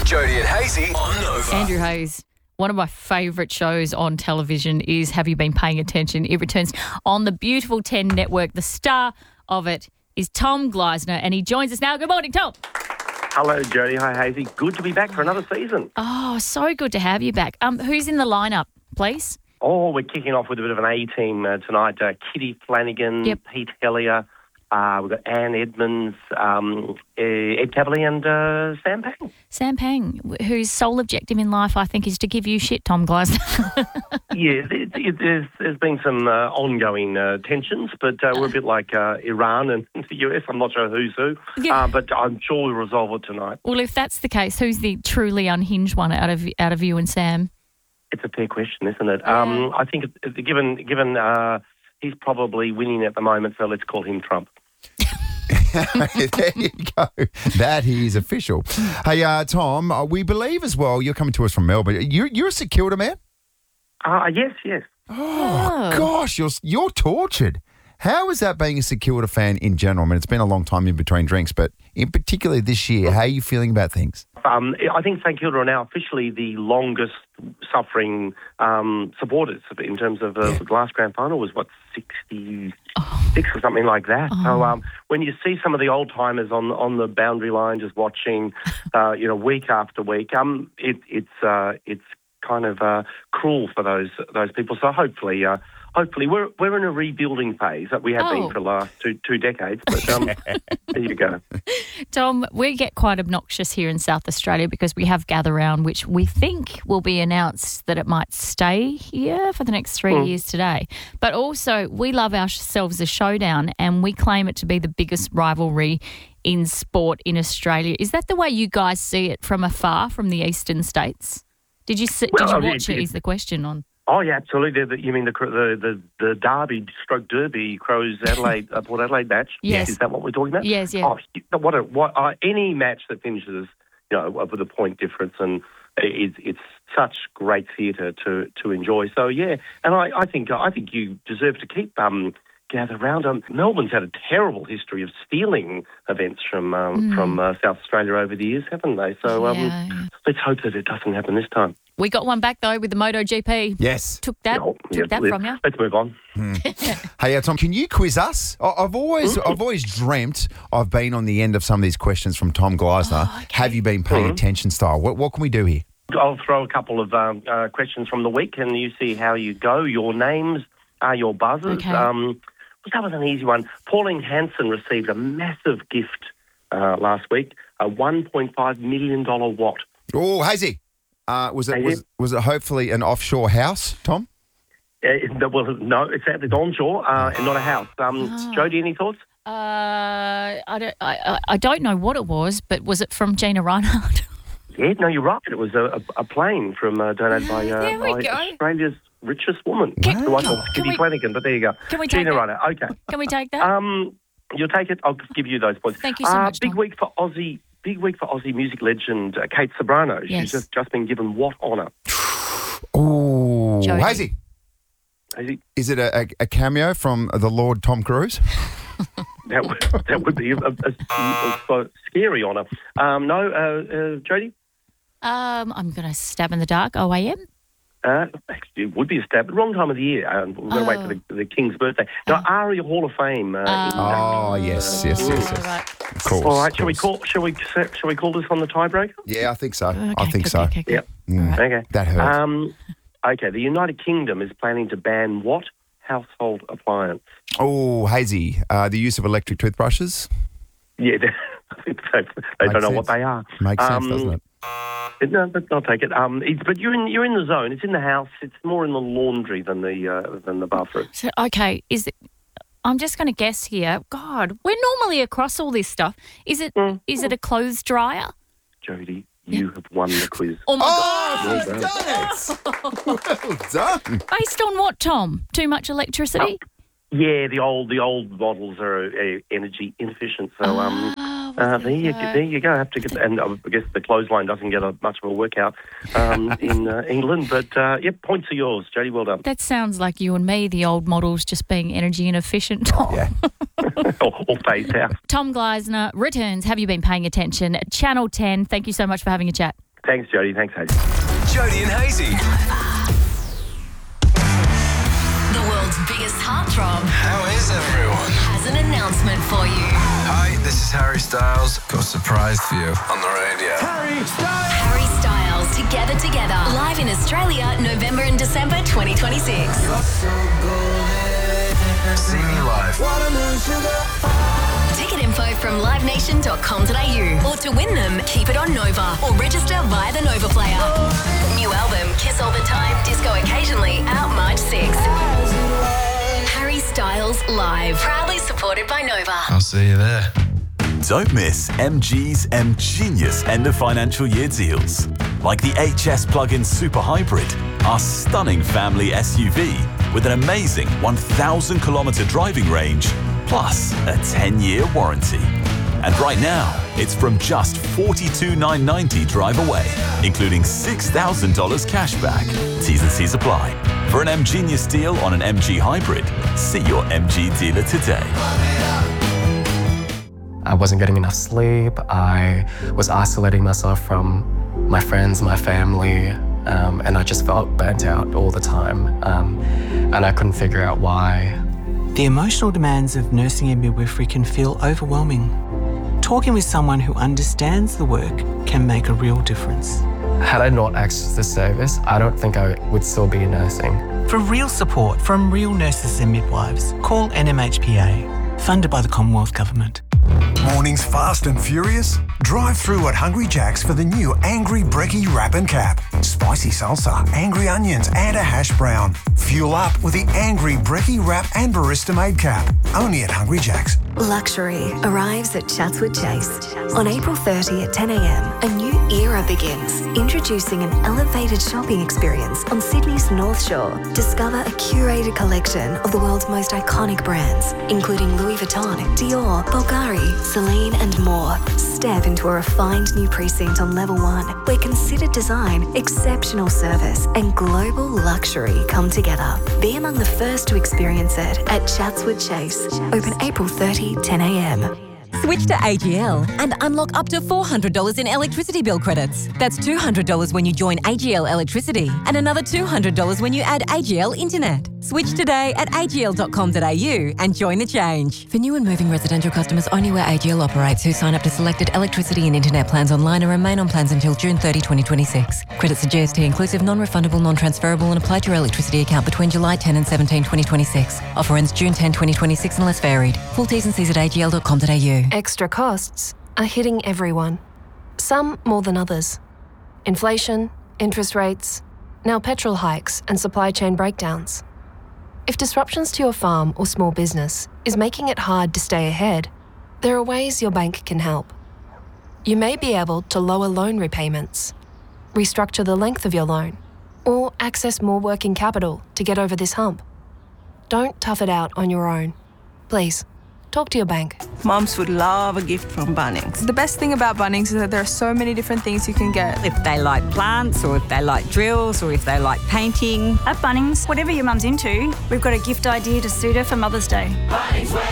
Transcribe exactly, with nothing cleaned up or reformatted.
Jody and Hazy on Nova. Andrew Hayes. One of my favourite shows on television is Have You Been Paying Attention? It returns on the beautiful ten network. The star of it is Tom Gleisner, and he joins us now. Good morning, Tom. Hello, Jody. Hi, Hazy. Good to be back for another season. Oh, so good to have you back. Um, who's in the lineup, please? Oh, we're kicking off with a bit of an A-team uh, tonight. Uh, Kitty Flanagan, Yep. Pete Hellier. Uh, we've got Anne Edmonds, um, Ed Cavalier and uh, Sam Pang. Sam Pang, whose sole objective in life, I think, is to give you shit, Tom Gleisner. Yeah, it, it, there's, there's been some uh, ongoing uh, tensions, but uh, we're a bit like uh, Iran and the U S. I'm not sure who's who, Yeah. uh, but I'm sure we'll resolve it tonight. Well, if that's the case, who's the truly unhinged one out of out of you and Sam? It's a fair question, isn't it? Yeah. Um, I think it- given given uh, he's probably winning at the moment, so let's call him Trump. There you go. That is official. Hey, uh, Tom, uh, we believe as well, you're coming to us from Melbourne. You're, you're a Security man? Uh, yes, yes. Oh, gosh, you're, you're tortured. How is that being a Security fan in general? I mean, it's been a long time in between drinks, but in particular this year, how are you feeling about things? Um, I think St Kilda are now officially the longest suffering um, supporters in terms of uh, the last grand final was, what, sixty-six Oh. or something like that. Oh. So um, when you see some of the old timers on on the boundary line just watching, uh, you know, week after week, um, it, it's uh, it's kind of uh, cruel for those those people. So hopefully. Uh, Hopefully, we're we're in a rebuilding phase that we have Oh. been for the last two two decades. But um, there you go. Tom, we get quite obnoxious here in South Australia because we have Gather Round, which we think will be announced that it might stay here for the next three Mm. years today. But also, we love ourselves a showdown, and we claim it to be the biggest rivalry in sport in Australia. Is that the way you guys see it from afar, from the eastern states? Did you see, Well, did I you mean, watch it? it- Is the question on? Oh yeah, absolutely. The, you mean the the the, the Derby stroke Derby Crows Adelaide uh, Port Adelaide match? Yes. Is that what we're talking about? Yes, yeah. Oh, what a what uh, any match that finishes, you know, with a point difference, and it's it's such great theatre to to enjoy. So yeah, and I, I think I think you deserve to keep um gather round. Um, Melbourne's had a terrible history of stealing events from um, Mm. from uh, South Australia over the years, haven't they? So um, Yeah, yeah. let's hope that it doesn't happen this time. We got one back, though, with the MotoGP. Yes. Took that, Oh, took yeah, that let's, from you. Let's move on. Hey, uh, Tom, can you quiz us? I- I've always, I've always dreamt I've been on the end of some of these questions from Tom Gleisner. Oh, okay. Have you been paying attention style? What, what can we do here? I'll throw a couple of um, uh, questions from the week, and you see how you go. Your names are your buzzers. Okay. Um, that was an easy one. Pauline Hanson received a massive gift uh, last week, a one point five million dollars watt. Oh, Hazy. Uh, was it Hazy? was, was it hopefully an offshore house, Tom? Uh, it- well, no, it's at it's onshore, uh, and not a house. Um, Oh. Jodie, any thoughts? Uh, I don't, I, I- I don't know what it was, but was it from Gina Reinhardt? Yeah, no, you're right. It was a, a, a plane from uh, donated by, uh, There we by go. Australia's richest woman. Can- who I call can Kitty we- Flanagan, but there you go. Can we take Gina that? Reinhardt. Okay. Can we take that? Um, you'll take it. I'll give you those points. Thank you so uh, much, Big Tom. week for Aussie. Big week for Aussie music legend uh, Kate Sobrano. Yes. She's just, just been given what honour? Oh, Jody. Hazy. Is it- Is it a, a, a cameo from the Lord Tom Cruise? That would, that would be a, a, a, a scary honour. Um, no, uh, uh, Jodie? Um, I'm going to stab in the dark. O A M. Uh, actually, it would be a stab. Wrong time of the year. Uh, we're going to wait Oh. for the, the King's birthday. Now, Aria Hall of Fame. Uh, in- Oh, yes, yes, yes, yes. All right. Of course. All right, of shall we course. call? Shall we? Shall we call this on the tiebreaker? Yeah, I think so. I Okay, think okay, so. okay, okay. Yep. Mm. All right. Okay. That hurt. Um, okay. The United Kingdom is planning to ban what household appliance? Oh, Hazy. Uh, the use of electric toothbrushes Yeah, they, they Makes don't know sense. what they are. makes sense, Um, doesn't it? No, but I'll take it. Um, it's, but you're in you're in the zone. It's in the house. It's more in the laundry than the uh, than the bathroom. So, okay, is it? I'm just going to guess here. God, we're normally across all this stuff. Is it? Mm. Is it a clothes dryer? Jodie, you have won the quiz. Oh my Oh, Well done it! well done. God! Based on what, Tom? Too much electricity? Yeah, the old the old models are uh, energy inefficient. So um, Oh, uh, there you go. there you go. Have to get, and uh, I guess the clothesline doesn't get a, much of a workout um, in uh, England. But uh, yeah, points are yours, Jodie. Well done. That sounds like you and me, the old models just being energy inefficient. Tom. Yeah. or, or phased out. Tom Gleisner returns. Have you been paying attention? Channel ten. Thank you so much for having a chat. Thanks, Jody. Thanks, Hazy. Jody and Hazy. The world's biggest heartthrob How is everyone? has an announcement for you. Hi, this is Harry Styles. Got a surprise for you on the radio. Harry Styles, Together Together, live in Australia, November and December twenty twenty-six. See me live. Ticket info from live nation dot com dot a u. Or to win them, keep it on Nova or register via the Nova player. New album, Kiss All the Time, Disco Occasionally, out March sixth. Harry Styles Live, proudly supported by Nova. I'll see you there. Don't miss M G's M Genius end of financial year deals. Like the H S plug-in Super Hybrid, our stunning family S U V with an amazing one thousand kilometre driving range, plus a ten-year warranty. And right now, it's from just forty-two thousand nine hundred ninety dollars drive away, including six thousand dollars cash back. T's and C's apply. For an M Genius deal on an M G Hybrid, see your M G dealer today. I wasn't getting enough sleep. I was isolating myself from my friends, my family, um, and I just felt burnt out all the time. Um, and I couldn't figure out why. The emotional demands of nursing and midwifery can feel overwhelming. Talking with someone who understands the work can make a real difference. Had I not accessed this service, I don't think I would still be nursing. For real support from real nurses and midwives, call N M H P A, funded by the Commonwealth Government. Mornings fast and furious? Drive through at Hungry Jack's for the new Angry Brekkie Wrap and Cap. Spicy salsa, angry onions and a hash brown. Fuel up with the Angry Brekkie Wrap and Barista Made Cap. Only at Hungry Jack's. Luxury arrives at Chatswood Chase. On April thirtieth at ten a m, a new era begins, introducing an elevated shopping experience on Sydney's North Shore. Discover a curated collection of the world's most iconic brands, including Louis Vuitton, Dior, Bulgari, Celine and more. Step into a refined new precinct on level one, where considered design, exceptional service and global luxury come together. Be among the first to experience it at Chatswood Chase. Open April thirtieth, ten a m. Switch to A G L and unlock up to four hundred dollars in electricity bill credits. That's two hundred dollars when you join A G L Electricity and another two hundred dollars when you add A G L Internet. Switch today at a g l dot com dot a u and join the change. For new and moving residential customers only where A G L operates who sign up to selected electricity and internet plans online and remain on plans until June thirtieth, twenty twenty-six. Credits are G S T inclusive, non-refundable, non-transferable and apply to your electricity account between July tenth and seventeenth, twenty twenty-six. Offer ends June tenth, twenty twenty-six unless varied. Full T's and C's at a g l dot com dot a u. Extra costs are hitting everyone. Some more than others. Inflation, interest rates, now petrol hikes and supply chain breakdowns. If disruptions to your farm or small business is making it hard to stay ahead, there are ways your bank can help. You may be able to lower loan repayments, restructure the length of your loan, or access more working capital to get over this hump. Don't tough it out on your own. Please, talk to your bank. Mums would love a gift from Bunnings. The best thing about Bunnings is that there are so many different things you can get. If they like plants, or if they like drills, or if they like painting. At Bunnings, whatever your mum's into, we've got a gift idea to suit her for Mother's Day. Bunnings,